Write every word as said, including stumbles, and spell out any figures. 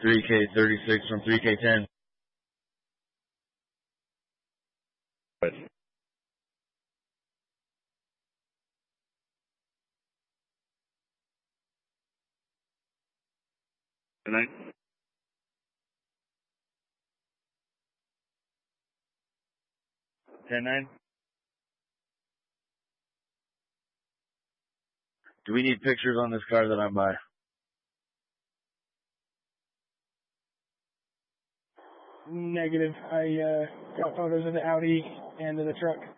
three K thirty-six from three K ten. But tonight? ten nine? Do we need pictures on this car that I'm by? Negative. I uh, got photos of the Audi and of the truck.